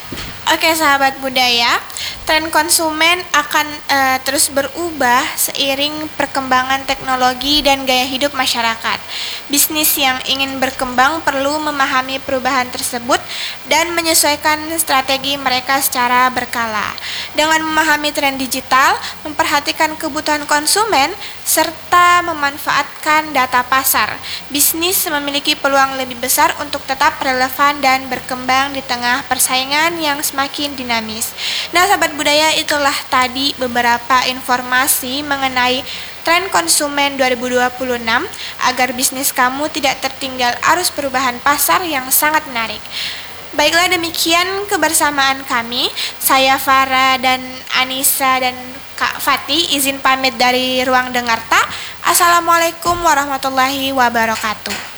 Oke, sahabat budaya, tren konsumen akan terus berubah seiring perkembangan teknologi dan gaya hidup masyarakat. Bisnis yang ingin berkembang perlu memahami perubahan tersebut dan menyesuaikan strategi mereka secara berkala. Dengan memahami tren digital, memperhatikan kebutuhan konsumen, serta memanfaatkan data pasar, bisnis memiliki peluang lebih besar untuk tetap relevan dan berkembang di tengah persaingan yang semakin dinamis. Nah, sahabat budaya, itulah tadi beberapa informasi mengenai tren konsumen 2026 agar bisnis kamu tidak tertinggal arus perubahan pasar yang sangat menarik. Baiklah, demikian kebersamaan kami. Saya Farah dan Anissa dan Kak Fatih izin pamit dari ruang Dengarta. Assalamualaikum warahmatullahi wabarakatuh.